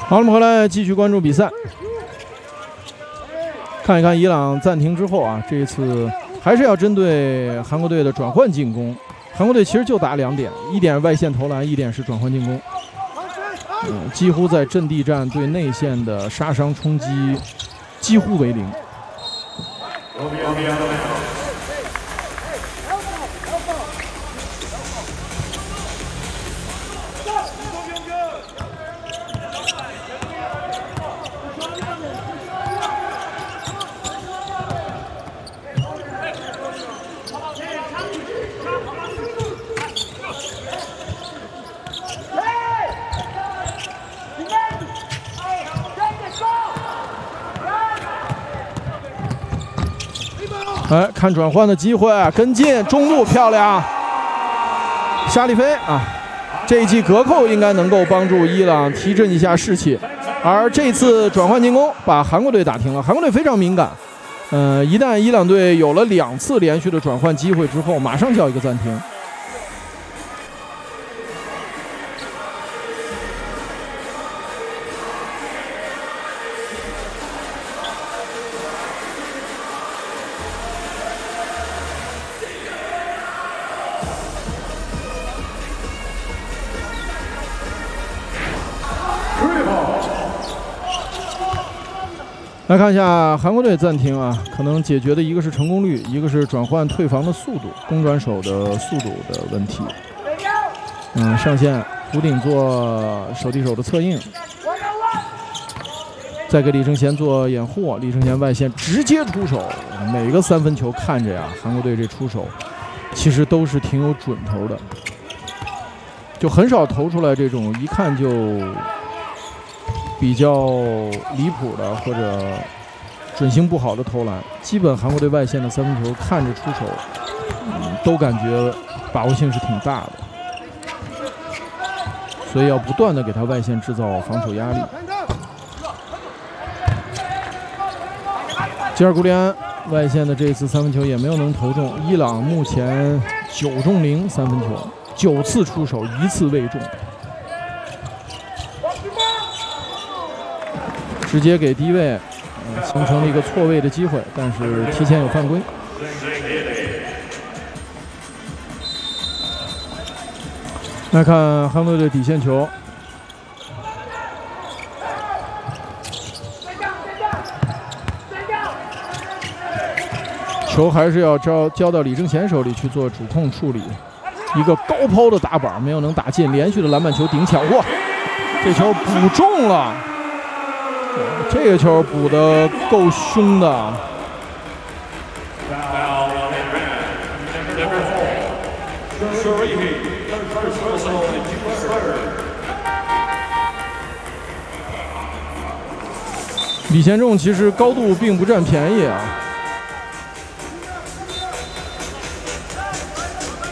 好，我们回来继续关注比赛，看一看伊朗暂停之后啊，这一次还是要针对韩国队的转换进攻。韩国队其实就打2点，一点外线投篮，一点是转换进攻。几乎在阵地战对内线的杀伤冲击几乎为零。哎，看转换的机会，跟进中路漂亮，夏利菲啊，这一记隔扣应该能够帮助伊朗提振一下士气，而这次转换进攻把韩国队打停了。韩国队非常敏感，一旦伊朗队有了2次连续的转换机会之后，马上叫一个暂停。来看一下韩国队暂停啊，可能解决的一个是成功率，一个是转换退防的速度，攻转手的速度的问题。上线弧顶做手递手的策应，再给李承贤做掩护，李承贤外线直接出手，每个3分球看着呀，韩国队这出手其实都是挺有准头的，就很少投出来这种一看就比较离谱的或者准星不好的投篮，基本韩国队外线的3分球看着出手，都感觉把握性是挺大的，所以要不断的给他外线制造防守压力。吉尔古里安外线的这次3分球也没有能投中，伊朗目前9中0，3分球9次出手1次未中。直接给低位，形成了一个错位的机会，但是提前有犯规。来看韩国队的底线球，球还是要交到李承贤手里去做主控处理。一个高抛的打板没有能打进，连续的篮板球顶抢，哇，这球补中了。这个球补得够凶的，李贤仲其实高度并不占便宜啊。